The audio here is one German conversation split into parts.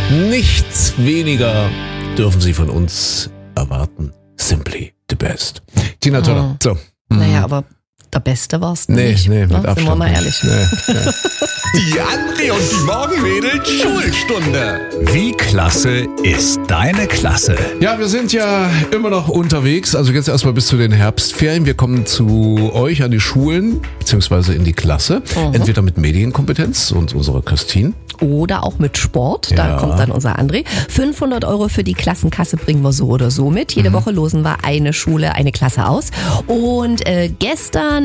Nichts weniger dürfen Sie von uns erwarten. Simply the best. Tina Turner. So. Naja, aber der Beste war's nicht. Nee, mit Abstand. Sind wir mal ehrlich. Nee. Die André und die Morgenmädels Schulstunde. Wie klasse ist deine Klasse? Ja, wir sind ja immer noch unterwegs. Also jetzt erstmal bis zu den Herbstferien. Wir kommen zu euch an die Schulen, beziehungsweise in die Klasse. Entweder mit Medienkompetenz und unsere Christine. Oder auch mit Sport. Da kommt dann unser André. 500 € für die Klassenkasse bringen wir so oder so mit. Jede Woche losen wir eine Schule, eine Klasse aus. Und gestern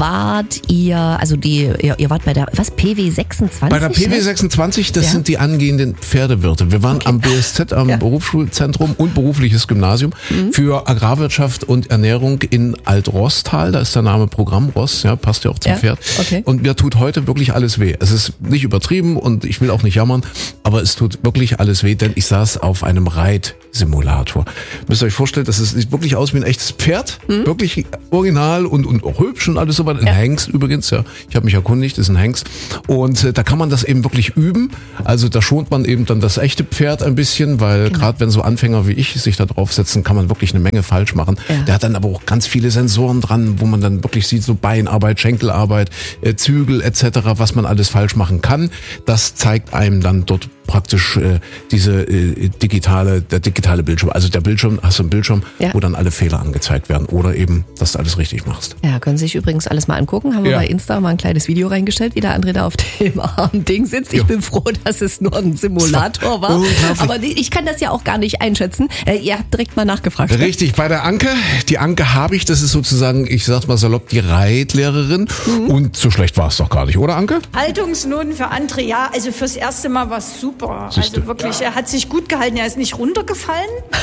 wart ihr, also ihr wart bei der, PW 26? Bei der PW 26, das sind die angehenden Pferdewirte. Wir waren am BSZ, am Berufsschulzentrum und berufliches Gymnasium für Agrarwirtschaft und Ernährung in Alt-Roßtal. Da ist der Name Programm Ross, ja, passt ja auch zum Pferd. Okay. Und mir tut heute wirklich alles weh. Es ist nicht übertrieben und ich will auch nicht jammern, aber es tut wirklich alles weh, denn ich saß auf einem Reitsimulator. Müsst ihr euch vorstellen, das sieht wirklich aus wie ein echtes Pferd, wirklich original und auch hübsch und alles so weiter. Ein Hengst übrigens, ja. Ich habe mich erkundigt, ist ein Hengst. Und da kann man das eben wirklich üben. Also da schont man eben dann das echte Pferd ein bisschen, weil gerade wenn so Anfänger wie ich sich da draufsetzen, kann man wirklich eine Menge falsch machen. Ja. Der hat dann aber auch ganz viele Sensoren dran, wo man dann wirklich sieht, so Beinarbeit, Schenkelarbeit, Zügel etc., was man alles falsch machen kann. Das zeigt einem dann dort praktisch der digitale Bildschirm. Also der Bildschirm, hast du einen Bildschirm, wo dann alle Fehler angezeigt werden oder eben, dass du alles richtig machst. Ja, können Sie sich übrigens alles mal angucken. Haben wir bei Insta mal ein kleines Video reingestellt, wie der André da auf dem Arm-Ding sitzt. Ich bin froh, dass es nur ein Simulator war. Aber ich kann das ja auch gar nicht einschätzen. Ihr habt direkt mal nachgefragt. Richtig, bei der Anke. Die Anke habe ich, das ist sozusagen, ich sag's mal salopp, die Reitlehrerin. Und so schlecht war es doch gar nicht, oder Anke? Haltungsnoten für André, ja, also fürs erste Mal war es super. Also wirklich, er hat sich gut gehalten, er ist nicht runtergefallen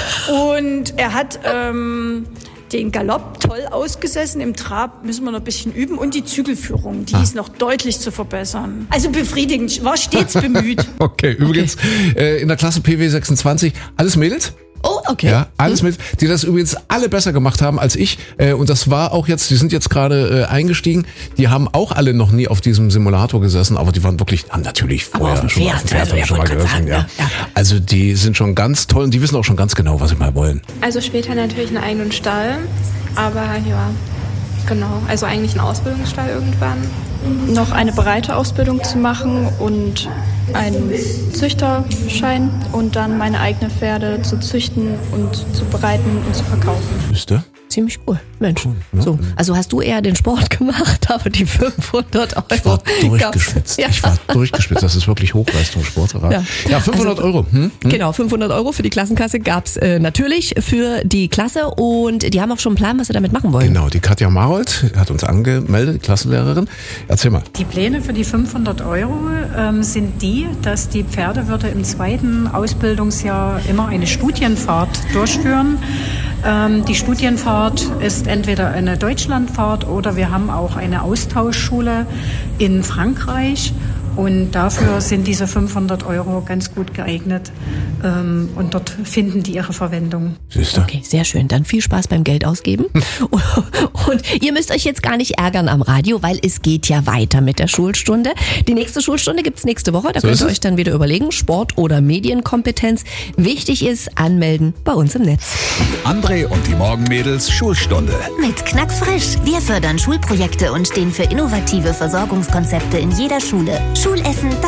und er hat den Galopp toll ausgesessen. Im Trab müssen wir noch ein bisschen üben und die Zügelführung, die ist noch deutlich zu verbessern. Also befriedigend, war stets bemüht. Okay, übrigens in der Klasse PW 26, alles Mädels? Oh, okay. Ja, alles mit, die das übrigens alle besser gemacht haben als ich. Und das war auch jetzt, die sind jetzt gerade eingestiegen. Die haben auch alle noch nie auf diesem Simulator gesessen, aber die waren wirklich, haben natürlich vorher schon mal gehört. Ja. Also die sind schon ganz toll und die wissen auch schon ganz genau, was sie mal wollen. Also später natürlich einen eigenen Stall, aber ja, genau, also eigentlich einen Ausbildungsstall irgendwann. Noch eine breite Ausbildung zu machen und einen Züchterschein und dann meine eigenen Pferde zu züchten und zu bereiten und zu verkaufen. Wisst ihr? Ziemlich cool, Mensch. Cool, ne? So, also hast du eher den Sport gemacht, aber die 500 €. Ich war durchgeschwitzt. Ja. Ich war durchgeschwitzt. Das ist wirklich Hochleistungssport. Ja, 500 €. Genau, 500 € für die Klassenkasse gab's natürlich für die Klasse und die haben auch schon einen Plan, was sie damit machen wollen. Genau, die Katja Marold hat uns angemeldet, die Klassenlehrerin. Erzähl mal. Die Pläne für die 500 € sind die, dass die Pferdewirte im zweiten Ausbildungsjahr immer eine Studienfahrt durchführen. Die Studienfahrt ist entweder eine Deutschlandfahrt oder wir haben auch eine Austauschschule in Frankreich. Und dafür sind diese 500 € ganz gut geeignet und dort finden die ihre Verwendung. Siehst du? Okay, sehr schön. Dann viel Spaß beim Geld ausgeben. Und ihr müsst euch jetzt gar nicht ärgern am Radio, weil es geht ja weiter mit der Schulstunde. Die nächste Schulstunde gibt's nächste Woche. Da könnt ihr euch dann wieder überlegen, Sport oder Medienkompetenz. Wichtig ist, anmelden bei uns im Netz. André und die Morgenmädels Schulstunde. Mit Knackfrisch. Wir fördern Schulprojekte und stehen für innovative Versorgungskonzepte in jeder Schule. Schulessen